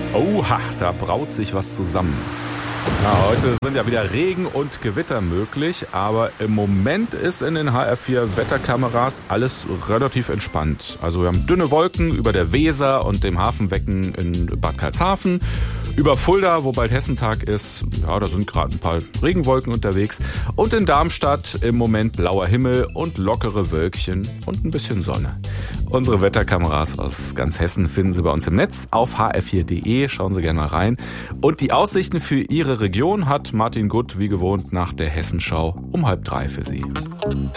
Oha, da braut sich was zusammen. Ja, heute sind ja wieder Regen und Gewitter möglich, aber im Moment ist in den HR4 Wetterkameras alles relativ entspannt. Also wir haben dünne Wolken über der Weser und dem Hafenbecken in Bad Karlshafen. Über Fulda, wo bald Hessentag ist, ja, da sind gerade ein paar Regenwolken unterwegs. Und in Darmstadt im Moment blauer Himmel und lockere Wölkchen und ein bisschen Sonne. Unsere Wetterkameras aus ganz Hessen finden Sie bei uns im Netz auf hr4.de. Schauen Sie gerne mal rein. Und die Aussichten für Ihre Region hat Martin Gutt wie gewohnt nach der Hessenschau um 2:30 für Sie.